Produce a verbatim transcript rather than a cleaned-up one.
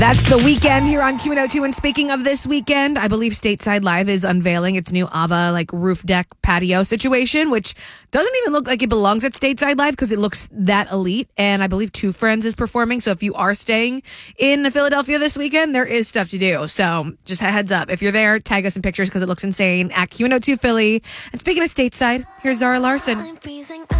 That's the weekend here on Q one oh two. And speaking of this weekend, I believe Stateside Live is unveiling its new Ava like roof deck patio situation, which doesn't even look like it belongs at Stateside Live because it looks that elite. And I believe Two Friends is performing. So if you are staying in Philadelphia this weekend, there is stuff to do. So just a heads up. If you're there, tag us in pictures because it looks insane at Q one oh two Philly. And speaking of Stateside, here's Zara Larson.